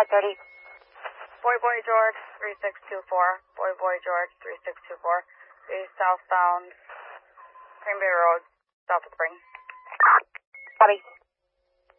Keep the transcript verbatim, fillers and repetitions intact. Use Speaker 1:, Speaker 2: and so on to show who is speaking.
Speaker 1: five thirty.
Speaker 2: Boy Boy George, three six two four. Boy Boy George, three six two four. Is southbound Green Bay Road, South of Spring.
Speaker 1: Copy.